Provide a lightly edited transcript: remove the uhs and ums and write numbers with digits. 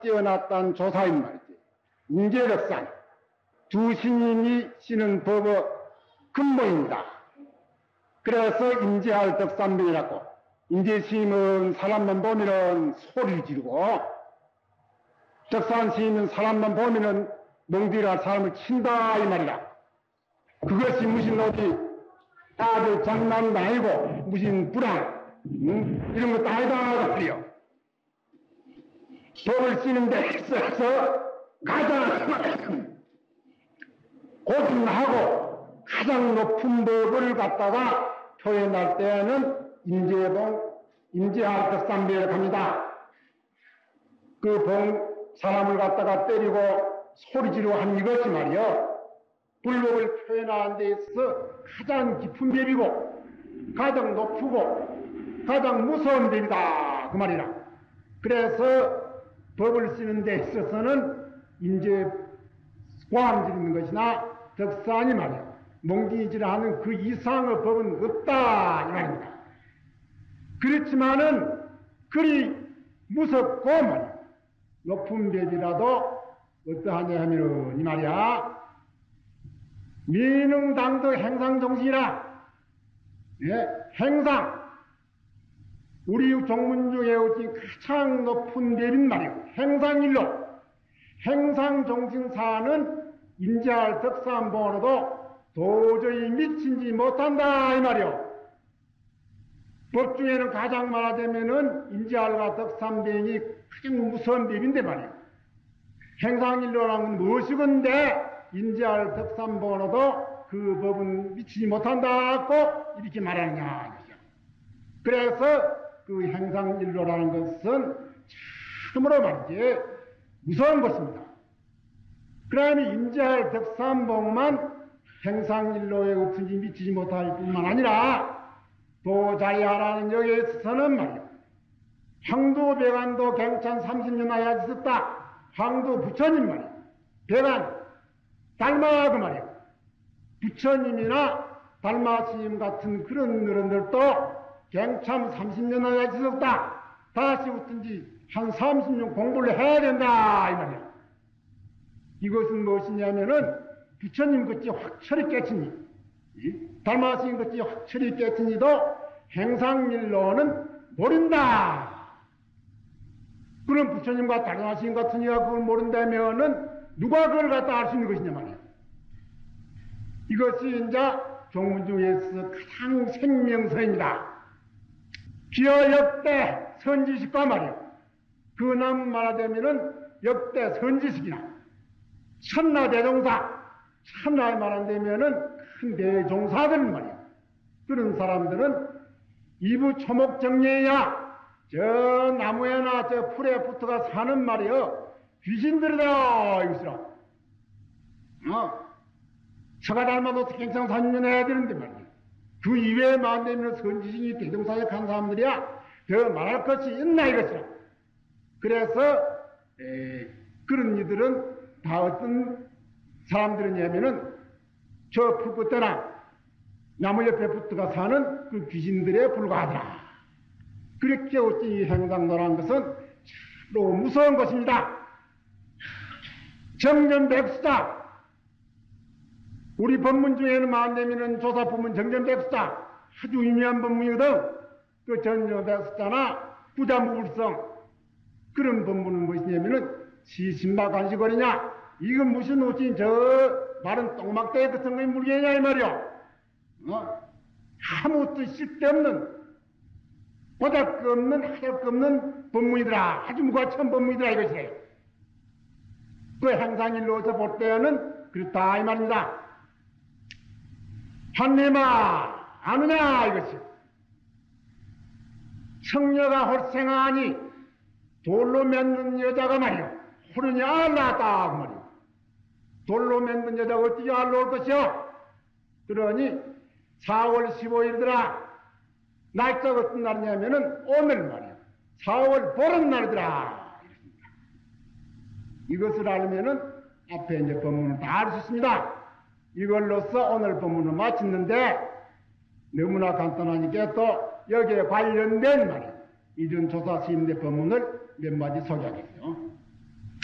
띄어놨던 조사인 말이지. 인재덕산 두 신인이 쓰는 법의 근본입니다. 그래서 인재할 덕산명이라고. 인재시임은 사람만 보면은 소리를 지르고, 덕산시임은 사람만 보면은 멍들이라 사람을 친다 이 말이다. 그것이 무슨 어디 아주 장난도 아니고 무슨 불안 이런 것도 아니다 그래요. 법을 쓰는 데 있어서 가장 고증하고 가장 높은 법을 갖다가 표현할 때는 인재할 덕산명이라고 합니다. 그 사람을 갖다가 때리고 소리 지르고 한 이것이 말이요. 불법을 표현하는 데 있어서 가장 깊은 법이고 가장 높고 가장 무서운 법이다 그 말이라. 그래서 법을 쓰는 데 있어서는 인재 고함 지르는 것이나 덕산이 말이야. 몽둥이질하는 그 이상의 법은 없다 이 말입니다. 그렇지만은 그리 무섭고 말이야. 높은 법이라도 어떠하냐 하면은 이 말이야. 민흥당도 행상정신이라. 예, 행상. 우리 종문 중에 가장 높은 법인 말이요. 행상일로. 행상정신사는 인재할 덕산봉으로도 도저히 미치지 못한다 이 말이요. 법 중에는 가장 말하자면은 인재할과 덕산병이 가장 무서운 법인데 말이요. 행상일로라는 건 무엇이건데 인재할 덕산봉으로도 그 법은 미치지 못한다고 이렇게 말하느냐 이거죠. 그래서 그 행상일로라는 것은 참으로 말이지 무서운 것입니다. 그러면 인재할 덕산봉만 행상일로에 없은지 미치지 못할 뿐만 아니라 도자리하라는 여기에 있어서는 말이야. 황도 배관도 경찬 30년 하야 있었다. 황도 부처님 말이야. 배관 달마 그 말이야. 부처님이나 달마스님 같은 그런 어른들도 경참 30년 하야 있었다. 다시 어떤지 한 30년 공부를 해야 된다 이 말이야. 이것은 무엇이냐면은 부처님 같이 확철이 깨치니 달마스님 같이 확철이 깨치니도 행상일로는 모른다. 그럼 부처님과 달마스님 같은 이가 그걸 모른다면은 누가 그걸 갖다 알 수 있는 것이냐 말이야. 이것이 이제 종문 중에서 가장 생명서입니다. 기어 역대 선지식과 말이야. 그 남 말하자면은 역대 선지식이나 천나 대종사, 천나에 말한다면은 큰 대종사들 말이야. 그런 사람들은 이부 초목정리야. 저 나무에나 저 풀에 붙어가 사는 말이요. 귀신들이다 이것이라. 처가 닮아도 경상 30년 해야 되는데 말이야. 그 이외에 만되면 선지식이 대종사역 한 사람들이야. 더 말할 것이 있나 이것이라. 그래서 그런 이들은 다 어떤 사람들이냐면은 저 풀꽃대나 나무 옆에 붙어가 사는 그 귀신들에 불과하더라. 그렇게 어찌 이 행상노라는 것은 참으로 무서운 것입니다. 정전백수자. 우리 법문 중에는 만되면은 조사법문 정전백수자 아주 유명한 법문이거든. 그 정전백수자나 구자무불성 그런 법문은 무엇이냐면은 시신마 간식거리냐 이건 무슨 어찌 저 마른 똥막대기 같은 거에 물개냐 이 말이요. 아무것도 쓸데없는 보잘것 없는 하잘것 없는 법문이더라. 아주 무가치한 법문이더라 이것이. 그 행상일로서 볼 때는 그렇다 이 말입니다. 한내마 아느냐 이것이. 청녀가 홀생하니 돌로 맺는 여자가 말이요. 호르니 알라다 그 말이요. 돌로 맺는 여자가 어떻게 알러올 것이요. 그러니 4월 15일이더라. 날짜가 어떤 날이냐면은 오늘 말이야. 4월 보름날이더라. 이것을 알면은 앞에 이제 법문을 다 알 수 있습니다. 이걸로써 오늘 법문을 마쳤는데 너무나 간단하니까 또 여기에 관련된 말이야. 이전 조사 시인대 법문을 몇 마디 소개하겠어요.